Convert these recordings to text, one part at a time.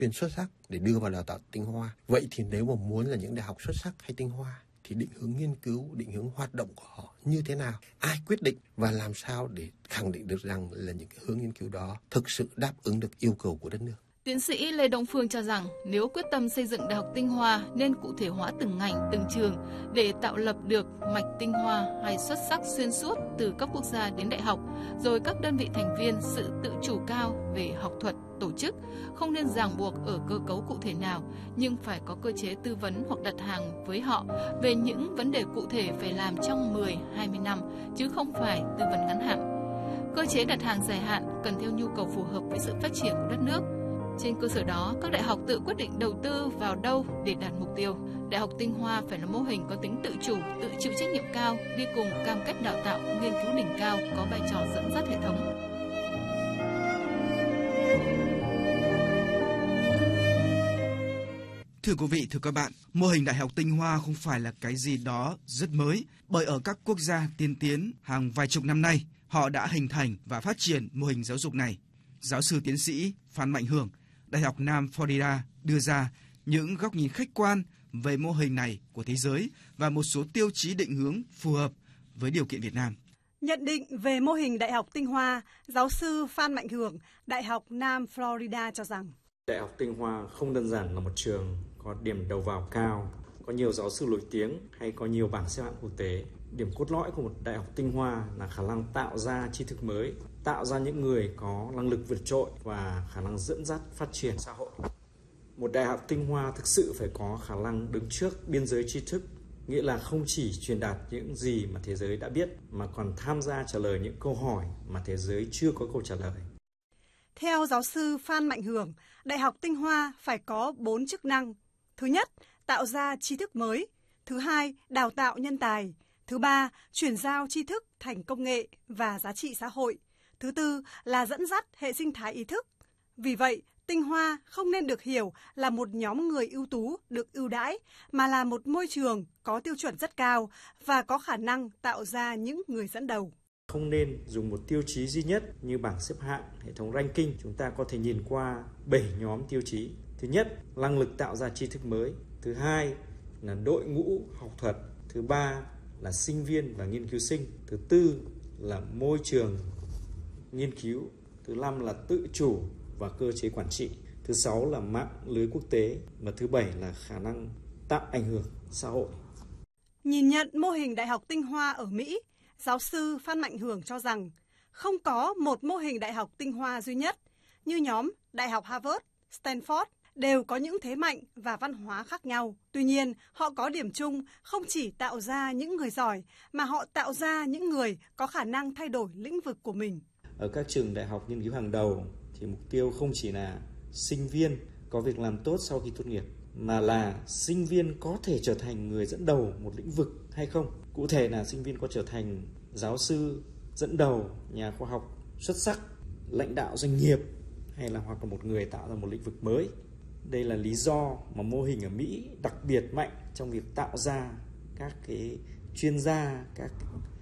viên xuất sắc để đưa vào đào tạo tinh hoa. Vậy thì nếu mà muốn là những đại học xuất sắc hay tinh hoa thì định hướng nghiên cứu, định hướng hoạt động của họ như thế nào? Ai quyết định và làm sao để khẳng định được rằng là những cái hướng nghiên cứu đó thực sự đáp ứng được yêu cầu của đất nước? Tiến sĩ Lê Đông Phương cho rằng nếu quyết tâm xây dựng Đại học Tinh Hoa nên cụ thể hóa từng ngành, từng trường để tạo lập được mạch tinh hoa hay xuất sắc xuyên suốt từ cấp quốc gia đến đại học, rồi các đơn vị thành viên sự tự chủ cao về học thuật, tổ chức, không nên ràng buộc ở cơ cấu cụ thể nào, nhưng phải có cơ chế tư vấn hoặc đặt hàng với họ về những vấn đề cụ thể phải làm trong 10-20 năm, chứ không phải tư vấn ngắn hạn. Cơ chế đặt hàng dài hạn cần theo nhu cầu phù hợp với sự phát triển của đất nước. Trên cơ sở đó, các đại học tự quyết định đầu tư vào đâu để đạt mục tiêu. Đại học Tinh Hoa phải là mô hình có tính tự chủ, tự chịu trách nhiệm cao, đi cùng cam kết đào tạo, nghiên cứu đỉnh cao, có vai trò dẫn dắt hệ thống. Thưa quý vị, thưa các bạn, mô hình Đại học Tinh Hoa không phải là cái gì đó rất mới, bởi ở các quốc gia tiên tiến hàng vài chục năm nay, họ đã hình thành và phát triển mô hình giáo dục này. Giáo sư tiến sĩ Phan Mạnh Hưởng, Đại học Nam Florida đưa ra những góc nhìn khách quan về mô hình này của thế giới và một số tiêu chí định hướng phù hợp với điều kiện Việt Nam. Nhận định về mô hình Đại học Tinh Hoa, giáo sư Phan Mạnh Hưởng, Đại học Nam Florida cho rằng Đại học Tinh Hoa không đơn giản là một trường có điểm đầu vào cao, có nhiều giáo sư nổi tiếng hay có nhiều bảng xếp hạng quốc tế. Điểm cốt lõi của một đại học tinh hoa là khả năng tạo ra tri thức mới, tạo ra những người có năng lực vượt trội và khả năng dẫn dắt phát triển xã hội. Một đại học tinh hoa thực sự phải có khả năng đứng trước biên giới tri thức, nghĩa là không chỉ truyền đạt những gì mà thế giới đã biết mà còn tham gia trả lời những câu hỏi mà thế giới chưa có câu trả lời. Theo giáo sư Phan Mạnh Hưởng, Đại học Tinh Hoa phải có 4 chức năng. Thứ nhất, tạo ra tri thức mới. Thứ hai, đào tạo nhân tài. Thứ ba, chuyển giao tri thức thành công nghệ và giá trị xã hội. Thứ tư là dẫn dắt hệ sinh thái ý thức. Vì vậy, Tinh Hoa không nên được hiểu là một nhóm người ưu tú được ưu đãi, mà là một môi trường có tiêu chuẩn rất cao và có khả năng tạo ra những người dẫn đầu. Không nên dùng một tiêu chí duy nhất như bảng xếp hạng, hệ thống ranking. Chúng ta có thể nhìn qua 7 nhóm tiêu chí. Thứ nhất, năng lực tạo ra tri thức mới. Thứ hai là đội ngũ học thuật. Thứ ba là sinh viên và nghiên cứu sinh. Thứ tư là môi trường nghiên cứu. Thứ năm là tự chủ và cơ chế quản trị. Thứ sáu là mạng lưới quốc tế. Và thứ bảy là khả năng tạo ảnh hưởng xã hội. Nhìn nhận mô hình Đại học Tinh Hoa ở Mỹ, giáo sư Phan Mạnh Hưởng cho rằng không có một mô hình đại học tinh hoa duy nhất, như nhóm Đại học Harvard, Stanford đều có những thế mạnh và văn hóa khác nhau. Tuy nhiên, họ có điểm chung không chỉ tạo ra những người giỏi, mà họ tạo ra những người có khả năng thay đổi lĩnh vực của mình. Ở các trường đại học nghiên cứu hàng đầu thì mục tiêu không chỉ là sinh viên có việc làm tốt sau khi tốt nghiệp, mà là sinh viên có thể trở thành người dẫn đầu một lĩnh vực hay không. Cụ thể là sinh viên có trở thành giáo sư dẫn đầu, nhà khoa học xuất sắc, lãnh đạo doanh nghiệp, hay là hoặc là một người tạo ra một lĩnh vực mới. Đây là lý do mà mô hình ở Mỹ đặc biệt mạnh trong việc tạo ra các cái chuyên gia, các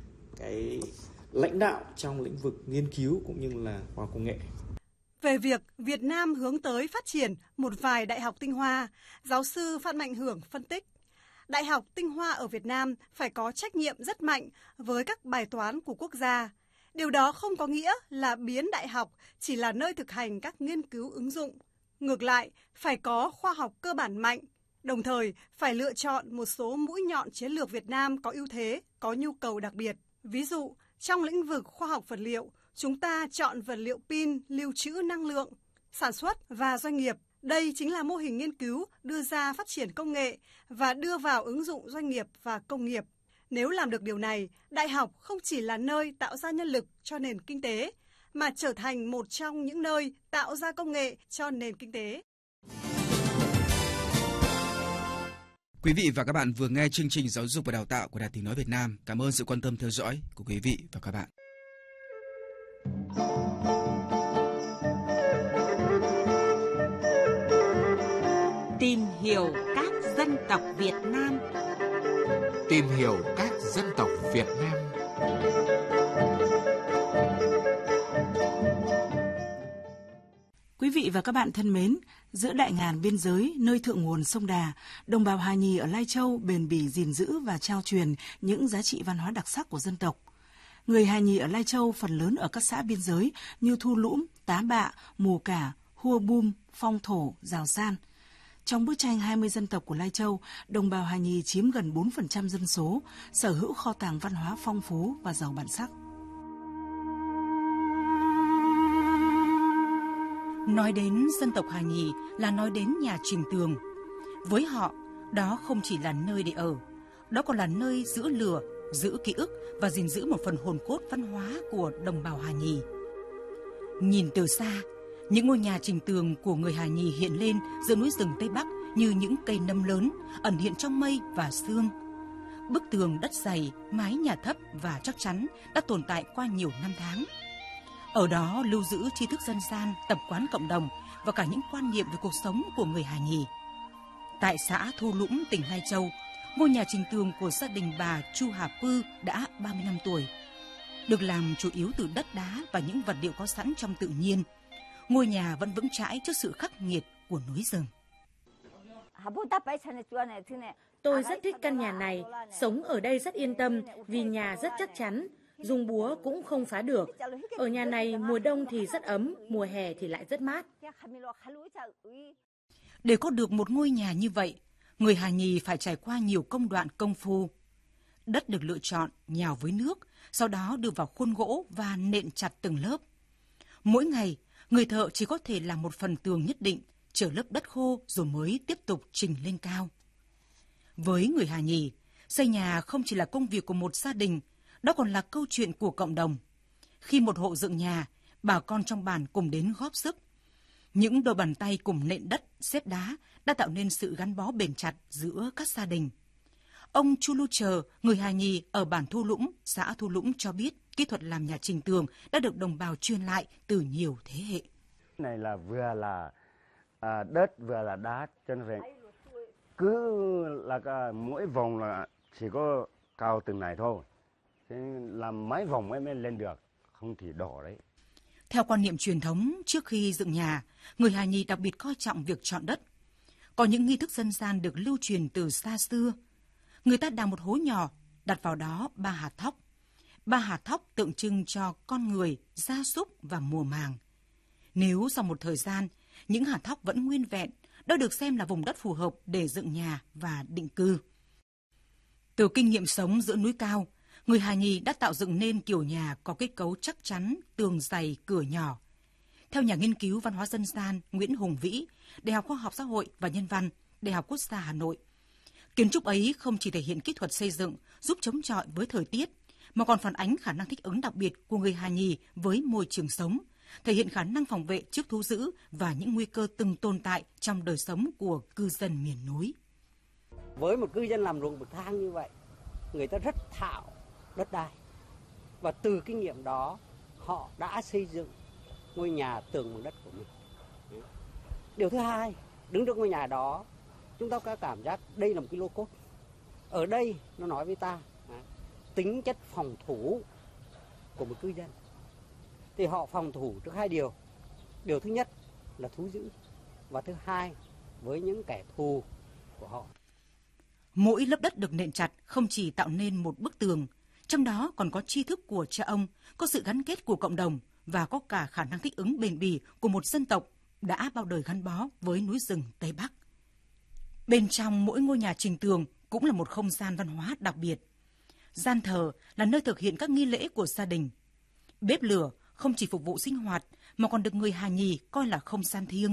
cái lãnh đạo trong lĩnh vực nghiên cứu cũng như là khoa học công nghệ. Về việc Việt Nam hướng tới phát triển một vài đại học tinh hoa, giáo sư Phan Mạnh Hưởng phân tích, Đại học Tinh Hoa ở Việt Nam phải có trách nhiệm rất mạnh với các bài toán của quốc gia. Điều đó không có nghĩa là biến đại học chỉ là nơi thực hành các nghiên cứu ứng dụng. Ngược lại, phải có khoa học cơ bản mạnh, đồng thời phải lựa chọn một số mũi nhọn chiến lược Việt Nam có ưu thế, có nhu cầu đặc biệt. Ví dụ, trong lĩnh vực khoa học vật liệu, chúng ta chọn vật liệu pin, lưu trữ năng lượng, sản xuất và doanh nghiệp. Đây chính là mô hình nghiên cứu đưa ra phát triển công nghệ và đưa vào ứng dụng doanh nghiệp và công nghiệp. Nếu làm được điều này, đại học không chỉ là nơi tạo ra nhân lực cho nền kinh tế, mà trở thành một trong những nơi tạo ra công nghệ cho nền kinh tế. Quý vị và các bạn vừa nghe chương trình Giáo dục và Đào tạo của Đài Tiếng nói Việt Nam. Cảm ơn sự quan tâm theo dõi của quý vị và các bạn. Tìm hiểu các dân tộc Việt Nam. Tìm hiểu các dân tộc Việt Nam. Quý Quý vị và các bạn thân mến, giữa đại ngàn biên giới nơi thượng nguồn sông Đà, đồng bào Hà Nhì ở Lai Châu bền bỉ gìn giữ và trao truyền những giá trị văn hóa đặc sắc của dân tộc. Người Hà Nhì ở Lai Châu phần lớn ở các xã biên giới như Thu Lũng, Tá Bạ, Mù Cả, Hua Bum, Phong Thổ, Giào San. Trong bức tranh 20 dân tộc của Lai Châu, đồng bào Hà Nhì chiếm gần 4% dân số, sở hữu kho tàng văn hóa phong phú và giàu bản sắc. Nói đến dân tộc Hà Nhì là nói đến nhà Trình Tường. Với họ, đó không chỉ là nơi để ở, đó còn là nơi giữ lửa, giữ ký ức và gìn giữ một phần hồn cốt văn hóa của đồng bào Hà Nhì. Nhìn từ xa, những ngôi nhà Trình Tường của người Hà Nhì hiện lên giữa núi rừng Tây Bắc như những cây nâm lớn ẩn hiện trong mây và sương. Bức tường đất dày, mái nhà thấp và chắc chắn đã tồn tại qua nhiều năm tháng. Ở đó lưu giữ tri thức dân gian, tập quán cộng đồng và cả những quan niệm về cuộc sống của người Hà Nhì. Tại xã Thu Lũng, tỉnh Lai Châu, ngôi nhà Trình Tường của gia đình bà Chu Hà Pư đã 30 năm tuổi. Được làm chủ yếu từ đất đá và những vật liệu có sẵn trong tự nhiên, ngôi nhà vẫn vững chãi trước sự khắc nghiệt của núi rừng. Tôi rất thích căn nhà này, sống ở đây rất yên tâm vì nhà rất chắc chắn, dùng búa cũng không phá được. Ở nhà này mùa đông thì rất ấm, mùa hè thì lại rất mát. Để có được một ngôi nhà như vậy, người Hà Nhì phải trải qua nhiều công đoạn công phu. Đất được lựa chọn nhào với nước, sau đó đưa vào khuôn gỗ và nện chặt từng lớp. Mỗi ngày, người thợ chỉ có thể làm một phần tường nhất định, chở lớp đất khô rồi mới tiếp tục trình lên cao. Với người Hà Nhì, xây nhà không chỉ là công việc của một gia đình, đó còn là câu chuyện của cộng đồng. Khi một hộ dựng nhà, bà con trong bản cùng đến góp sức. Những đôi bàn tay cùng nện đất, xếp đá đã tạo nên sự gắn bó bền chặt giữa các gia đình. Ông Chu Lu Chờ, người Hà Nhì ở bản Thu Lũng, xã Thu Lũng cho biết kỹ thuật làm nhà Trình Tường đã được đồng bào truyền lại từ nhiều thế hệ. Này là vừa là đất vừa là đá, cho nên phải cứ là mỗi vòng là chỉ có cao từng này thôi. Thế làm mấy vòng mới lên được, không thì đổ đấy. Theo quan niệm truyền thống, trước khi dựng nhà, người Hà Nhì đặc biệt coi trọng việc chọn đất. Có những nghi thức dân gian được lưu truyền từ xa xưa. Người ta đào một hố nhỏ, đặt vào đó 3 hạt thóc. 3 hạt thóc tượng trưng cho con người, gia súc và mùa màng. Nếu sau một thời gian, những hạt thóc vẫn nguyên vẹn, đó được xem là vùng đất phù hợp để dựng nhà và định cư. Từ kinh nghiệm sống giữa núi cao, người Hà Nhì đã tạo dựng nên kiểu nhà có kết cấu chắc chắn, tường dày, cửa nhỏ. Theo nhà nghiên cứu văn hóa dân gian Nguyễn Hùng Vĩ, Đại học Khoa học Xã hội và Nhân văn, Đại học Quốc gia Hà Nội, kiến trúc ấy không chỉ thể hiện kỹ thuật xây dựng giúp chống chọi với thời tiết, mà còn phản ánh khả năng thích ứng đặc biệt của người Hà Nhì với môi trường sống, thể hiện khả năng phòng vệ trước thú dữ và những nguy cơ từng tồn tại trong đời sống của cư dân miền núi. Với một cư dân làm ruộng bậc thang như vậy, người ta rất thạo đất đai. Và từ kinh nghiệm đó, họ đã xây dựng ngôi nhà tường bằng đất của mình. Điều thứ hai, đứng trước ngôi nhà đó, chúng ta có cảm giác đây là một cái lô cốt. Ở đây nó nói với ta tính chất phòng thủ của một cư dân. Thì họ phòng thủ trước hai điều. Điều thứ nhất là thú dữ, và thứ hai với những kẻ thù của họ. Mỗi lớp đất được nện chặt không chỉ tạo nên một bức tường, trong đó còn có tri thức của cha ông, có sự gắn kết của cộng đồng và có cả khả năng thích ứng bền bỉ của một dân tộc đã bao đời gắn bó với núi rừng Tây Bắc. Bên trong mỗi ngôi nhà Trình Tường cũng là một không gian văn hóa đặc biệt. Gian thờ là nơi thực hiện các nghi lễ của gia đình. Bếp lửa không chỉ phục vụ sinh hoạt mà còn được người Hà Nhì coi là không gian thiêng.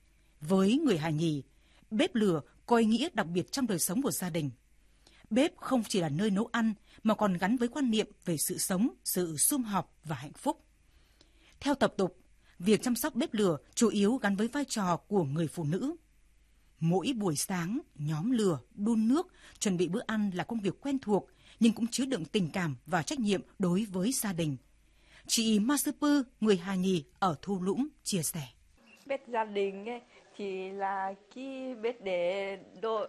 Với người Hà Nhì, bếp lửa có ý nghĩa đặc biệt trong đời sống của gia đình. Bếp không chỉ là nơi nấu ăn mà còn gắn với quan niệm về sự sống, sự sum họp và hạnh phúc. Theo tập tục, việc chăm sóc bếp lửa chủ yếu gắn với vai trò của người phụ nữ. Mỗi buổi sáng, nhóm lửa, đun nước, chuẩn bị bữa ăn là công việc quen thuộc nhưng cũng chứa đựng tình cảm và trách nhiệm đối với gia đình. Chị Ma Sư Pư, người Hà Nhì ở Thu Lũng, chia sẻ. Bếp gia đình ấy, thì là cái bếp để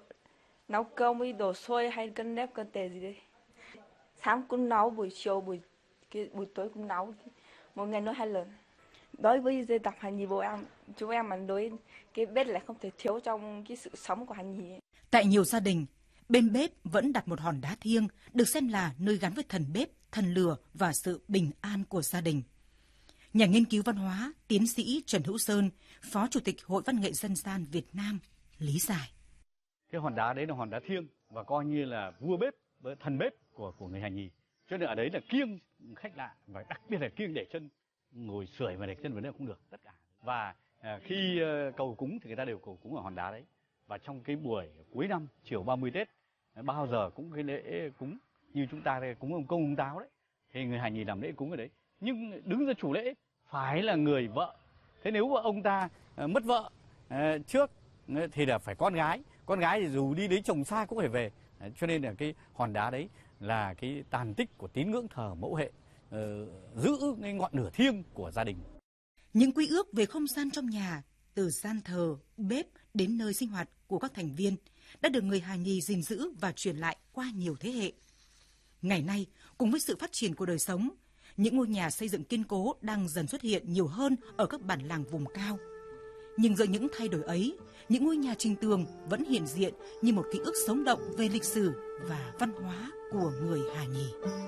nấu cơm với đồ xôi hay cơm nếp cơm tẻ gì đấy. Sáng cũng nấu, buổi chiều, buổi tối cũng nấu, một ngày nấu 2 lần. Đối với dân tộc Hà Nhì chúng em mà đối cái bếp là không thể thiếu trong cái sự sống của Hà Nhì. Tại nhiều gia đình, bên bếp vẫn đặt một hòn đá thiêng được xem là nơi gắn với thần bếp, thần lửa và sự bình an của gia đình. Nhà nghiên cứu văn hóa, tiến sĩ Trần Hữu Sơn, Phó Chủ tịch Hội Văn nghệ Dân gian Việt Nam, lý giải. Cái hòn đá đấy là hòn đá thiêng và coi như là vua bếp, thần bếp của người Hà Nhì. Cho nên ở đấy là kiêng khách lạ và đặc biệt là kiêng để chân, ngồi sưởi mà để chân vào đấy cũng được tất cả. Và khi cầu cúng thì người ta đều cầu cúng ở hòn đá đấy. Và trong cái buổi cuối năm chiều 30 Tết bao giờ cũng cái lễ cúng như chúng ta đây, cúng ông Công ông Táo đấy, thì người Hà Nhì làm lễ cúng ở đấy. Nhưng đứng ra chủ lễ phải là người vợ. Thế nếu mà ông ta mất vợ trước thì là phải con gái thì dù đi lấy chồng xa cũng phải về. Cho nên là cái hòn đá đấy là cái tàn tích của tín ngưỡng thờ mẫu hệ, giữ cái ngọn lửa thiêng của gia đình. Những quy ước về không gian trong nhà, từ gian thờ, bếp đến nơi sinh hoạt của các thành viên đã được người Hà Nhì gìn giữ và truyền lại qua nhiều thế hệ. Ngày nay, cùng với sự phát triển của đời sống, những ngôi nhà xây dựng kiên cố đang dần xuất hiện nhiều hơn ở các bản làng vùng cao. Nhưng giữa những thay đổi ấy, những ngôi nhà trình tường vẫn hiện diện như một ký ức sống động về lịch sử và văn hóa của người Hà Nhì.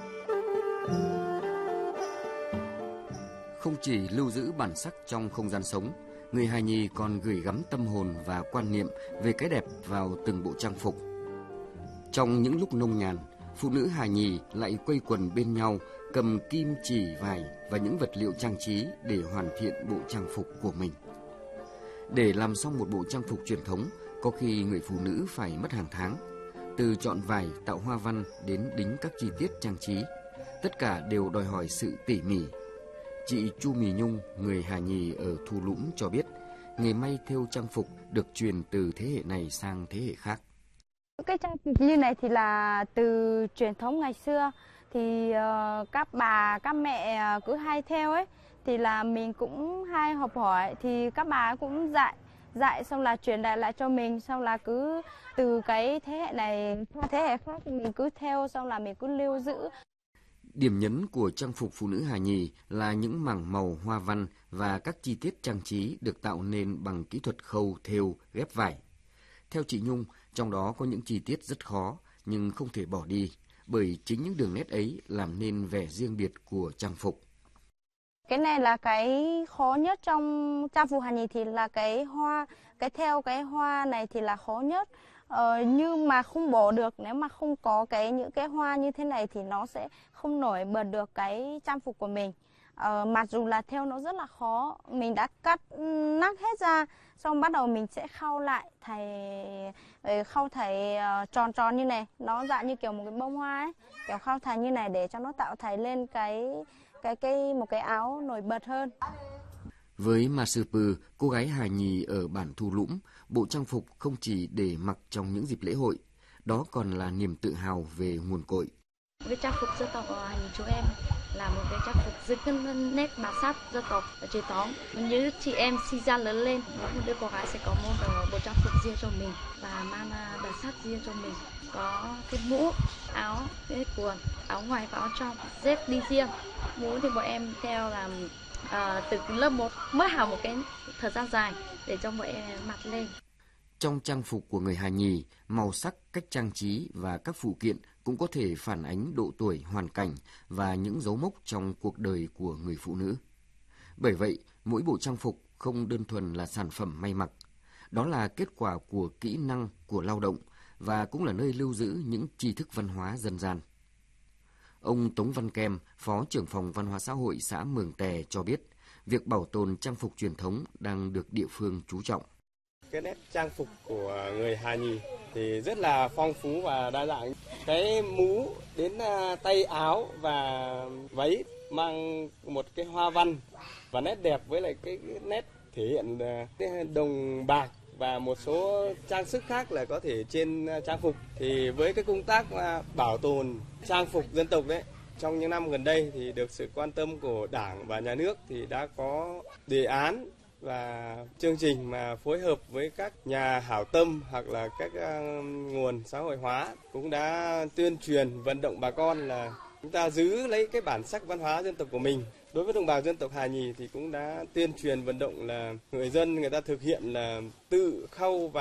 Không chỉ lưu giữ bản sắc trong không gian sống, người Hà Nhì còn gửi gắm tâm hồn và quan niệm về cái đẹp vào từng bộ trang phục. Trong những lúc nông nhàn, phụ nữ Hà Nhì lại quây quần bên nhau, cầm kim chỉ vải và những vật liệu trang trí để hoàn thiện bộ trang phục của mình. Để làm xong một bộ trang phục truyền thống, có khi người phụ nữ phải mất hàng tháng. Từ chọn vải, tạo hoa văn đến đính các chi tiết trang trí, tất cả đều đòi hỏi sự tỉ mỉ. Chị Chu Mì Nhung, người Hà Nhì ở Thu Lũng cho biết, nghề may thêu trang phục được truyền từ thế hệ này sang thế hệ khác. Cái trang phục như này thì là từ truyền thống ngày xưa, thì các bà, các mẹ cứ hay thêu ấy, thì là mình cũng hay học hỏi, thì các bà cũng dạy xong là truyền lại cho mình, xong là cứ từ cái thế hệ này qua thế hệ khác mình cứ thêu, xong là mình cứ lưu giữ. Điểm nhấn của trang phục phụ nữ Hà Nhì là những mảng màu hoa văn và các chi tiết trang trí được tạo nên bằng kỹ thuật khâu thêu ghép vải. Theo chị Nhung, trong đó có những chi tiết rất khó nhưng không thể bỏ đi, bởi chính những đường nét ấy làm nên vẻ riêng biệt của trang phục. Cái này là cái khó nhất trong trang phục Hà Nhì, thì là cái hoa, theo cái hoa này thì là khó nhất. Nhưng mà không bỏ được, nếu mà không có những cái hoa như thế này thì nó sẽ không nổi bật được cái trang phục của mình. Mặc dù là theo nó rất là khó, mình đã cắt nát hết ra, xong bắt đầu mình sẽ khâu lại khâu tròn tròn như này, nó dạng như kiểu một cái bông hoa ấy, kiểu khâu thành như này để cho nó tạo thành lên một cái áo nổi bật hơn. Với Ma Sư Pư, cô gái Hà Nhì ở bản Thu Lũng, bộ trang phục không chỉ để mặc trong những dịp lễ hội, đó còn là niềm tự hào về nguồn cội. Cái trang phục dân tộc của Hà Nhì chúng em là một cái trang phục giữ nét bản sắc dân tộc và truyền thống. Như chị em sinh ra lớn lên, một đứa cô gái sẽ có một bộ trang phục riêng cho mình và mang bản sắc riêng cho mình. Có cái mũ, áo, cái quần, áo ngoài và áo trong, dép đi riêng. Mũ thì bọn em theo là từ lớp 1 mới học một cái thời gian dài để cho bọn em mặc lên. Trong trang phục của người Hà Nhì, màu sắc, cách trang trí và các phụ kiện cũng có thể phản ánh độ tuổi, hoàn cảnh và những dấu mốc trong cuộc đời của người phụ nữ. Bởi vậy, mỗi bộ trang phục không đơn thuần là sản phẩm may mặc. Đó là kết quả của kỹ năng, của lao động và cũng là nơi lưu giữ những tri thức văn hóa dân gian. Ông Tống Văn Kem, Phó trưởng phòng Văn hóa xã hội xã Mường Tè cho biết, việc bảo tồn trang phục truyền thống đang được địa phương chú trọng. Cái nét trang phục của người Hà Nhì thì rất là phong phú và đa dạng. Cái mũ đến tay áo và váy mang một cái hoa văn và nét đẹp, với lại cái nét thể hiện cái đồng bạc và một số trang sức khác là có thể trên trang phục. Thì với cái công tác bảo tồn trang phục dân tộc đấy, trong những năm gần đây thì được sự quan tâm của Đảng và Nhà nước thì đã có đề án và chương trình mà phối hợp với các nhà hảo tâm hoặc là các nguồn xã hội hóa cũng đã tuyên truyền vận động bà con là chúng ta giữ lấy cái bản sắc văn hóa dân tộc của mình Đối với đồng bào dân tộc Hà Nhì thì cũng đã tuyên truyền vận động là người dân người ta thực hiện là tự khâu và